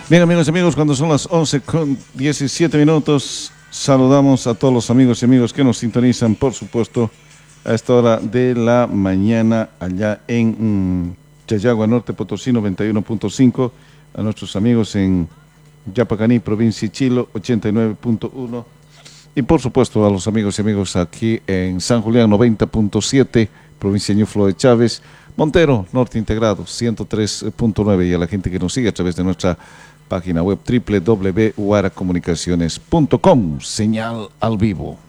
Bien, amigos y amigos, cuando son las 11:17, saludamos a todos los amigos y amigos que nos sintonizan, por supuesto, a esta hora de la mañana allá en Chayagua, Norte Potosí 91.5, a nuestros amigos en Yapacaní, provincia de Chilo 89.1 y por supuesto a los amigos y amigos aquí en San Julián 90.7, provincia de Ñuflo de Chávez, Montero, Norte Integrado 103.9 y a la gente que nos sigue a través de nuestra página web www.huaracomunicaciones.com, señal al vivo.